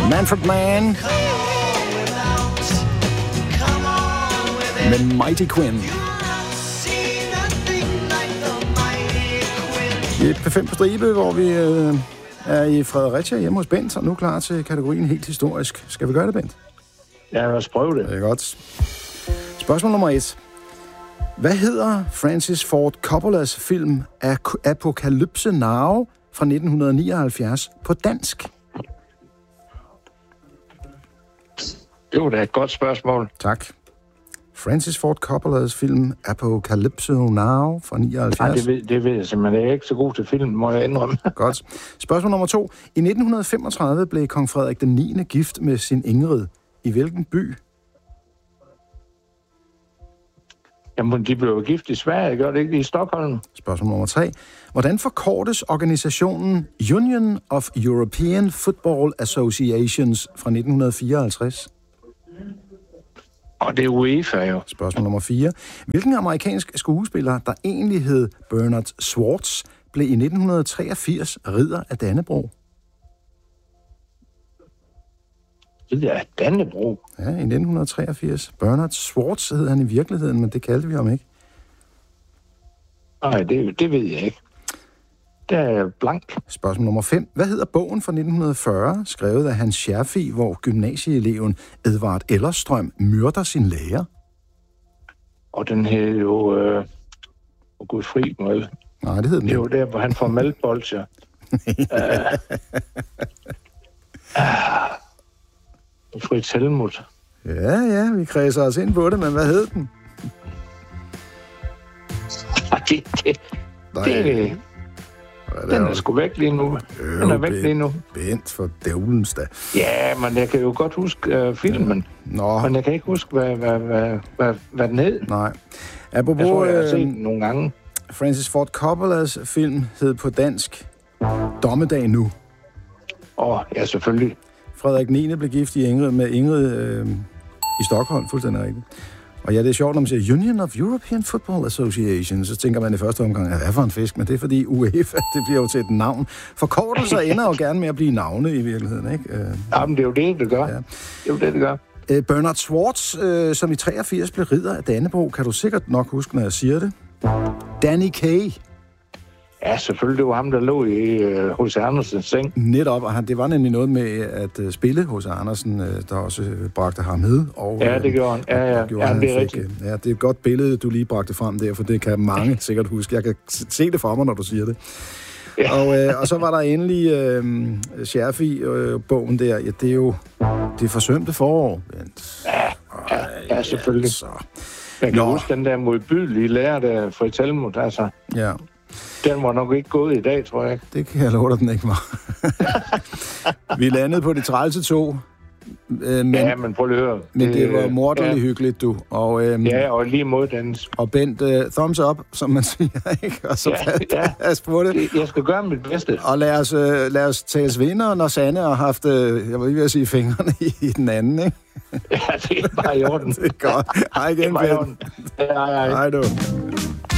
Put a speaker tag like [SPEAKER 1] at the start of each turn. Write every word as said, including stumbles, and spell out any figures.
[SPEAKER 1] Manfred Mann med Mighty Quinn. I et P fem på stribe, hvor vi øh, er i Fredericia hjemme hos Bent, og nu klar til kategorien helt historisk. Skal vi gøre det, Bent?
[SPEAKER 2] Ja, lad os prøve det.
[SPEAKER 1] Det er godt. Spørgsmål nummer et. Hvad hedder Francis Ford Coppolas film Apocalypse Now fra nitten nioghalvfjerds på dansk?
[SPEAKER 2] Det var da et godt spørgsmål.
[SPEAKER 1] Tak. Francis Ford Coppolas film Apocalypse Now fra nioghalvfjerds.
[SPEAKER 2] Nej, det ved, det ved jeg simpelthen. Jeg er ikke så god til film, må jeg indrømme.
[SPEAKER 1] Godt. Spørgsmål nummer to. I nitten femogtredive blev kong Frederik den niende gift med sin Ingrid. I hvilken by?
[SPEAKER 2] Jamen, de blev gift i Sverige, gør det ikke i Stockholm?
[SPEAKER 1] Spørgsmål nummer tre. Hvordan forkortes organisationen Union of European Football Associations fra nitten fireoghalvtreds?
[SPEAKER 2] Og det er UEFA jo.
[SPEAKER 1] Spørgsmål nummer fire. Hvilken amerikansk skuespiller, der egentlig hed Bernard Schwartz, blev i nitten treogfirs ridder af Dannebrog?
[SPEAKER 2] Ridder af Dannebrog?
[SPEAKER 1] Ja, i nitten treogfirs. Bernard Schwartz hed han i virkeligheden, men det kaldte vi ham ikke.
[SPEAKER 2] Nej, det, det ved jeg ikke. Det er blank.
[SPEAKER 1] Spørgsmål nummer fem. Hvad hedder bogen fra nitten fyrre, skrevet af Hans Scherfig, hvor gymnasieeleven Edvard Ellerstrøm myrder sin lærer?
[SPEAKER 2] Og den hed jo... Øh... Oh, Gud fri mig.
[SPEAKER 1] Nej, det hed den
[SPEAKER 2] Det er jo der, hvor han får maltbolcher. uh... uh... Fritz Helmuth.
[SPEAKER 1] Ja, ja, vi kredser os ind på det, men hvad hed den?
[SPEAKER 2] det, det, det, den er sgu væk lige nu.
[SPEAKER 1] Øh,
[SPEAKER 2] den er væk lige nu.
[SPEAKER 1] Bent for dævlens da.
[SPEAKER 2] Ja, men jeg kan jo godt huske uh, filmen.
[SPEAKER 1] Nå.
[SPEAKER 2] Men jeg kan ikke huske, hvad, hvad, hvad, hvad, hvad den hed.
[SPEAKER 1] Nej. Apropos,
[SPEAKER 2] jeg tror, jeg har set
[SPEAKER 1] øh,
[SPEAKER 2] den nogle gange.
[SPEAKER 1] Francis Ford Coppolas film hed på dansk Dommedag Nu.
[SPEAKER 2] Åh, oh, ja, selvfølgelig.
[SPEAKER 1] Frederik den niende blev gift i Ingrid, med Ingrid øh, i Stockholm, fuldstændig rigtigt. Og ja, det er sjovt, når man siger Union of European Football Association, så tænker man i første omgang, at hvad for en fisk, men det er fordi UEFA, det bliver jo til et navn. Forkortelser ender jo gerne med at blive navne i virkeligheden, ikke? Øh,
[SPEAKER 2] Jamen, det er jo det, det gør. Ja. Det er jo det, det gør.
[SPEAKER 1] Øh, Bernard Schwartz, øh, som i treogfirs blev ridder af Dannebrog, kan du sikkert nok huske, når jeg siger det. Danny Kaye.
[SPEAKER 2] Ja, selvfølgelig. Det var ham, der lå i H C uh, Andersens seng.
[SPEAKER 1] Netop, og han, det var nemlig noget med at uh, spille H C Andersen, uh, der også uh, bragte ham med. Og,
[SPEAKER 2] ja, det gjorde han. Ja, ja.
[SPEAKER 1] gjorde,
[SPEAKER 2] ja
[SPEAKER 1] han
[SPEAKER 2] det er
[SPEAKER 1] fik,
[SPEAKER 2] rigtigt.
[SPEAKER 1] Uh, ja, det er et godt billede, du lige bragte frem der, for det kan mange sikkert huske. Jeg kan se det for mig, når du siger det. Ja. Og, uh, og så var der endelig uh, Scherfig-bogen uh, der. Ja, det er jo det forsømte forår.
[SPEAKER 2] Ja, ja, ja, selvfølgelig. Så. Jeg kan Nå. huske den der modbydelige lærer, der Fritz Helmuth, altså.
[SPEAKER 1] Ja.
[SPEAKER 2] Den var nok ikke gået i dag, tror jeg ikke.
[SPEAKER 1] Det kan jeg love dig, den ikke var. Vi landede på de trælse to.
[SPEAKER 2] Øh, men, ja, men prøv at høre.
[SPEAKER 1] Men det, det var morderligt ja. hyggeligt, du. Og, øhm,
[SPEAKER 2] ja, og lige mod den.
[SPEAKER 1] Og Bent, uh, thumbs up, som man siger, ikke? Og så
[SPEAKER 2] ja, ja.
[SPEAKER 1] pas på det.
[SPEAKER 2] Jeg skal gøre mit bedste.
[SPEAKER 1] Og lad os, uh, lad os tales vinder, når Sanne har haft, uh, jeg vil lige sige, fingrene i, i den anden, ikke?
[SPEAKER 2] Ja, det er bare i orden.
[SPEAKER 1] Det er godt. Hej igen, Bent.
[SPEAKER 2] Hej, hej.
[SPEAKER 1] Hej, du.